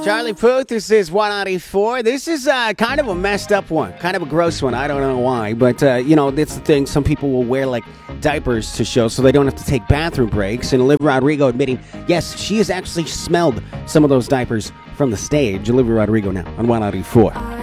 Charlie Puth, this is 194. This is kind of a messed up one, kind of a gross one. I don't know why, but, that's the thing. Some people will wear, diapers to show so they don't have to take bathroom breaks. And Olivia Rodrigo admitting, yes, she has actually smelled some of those diapers from the stage. Olivia Rodrigo now on 194.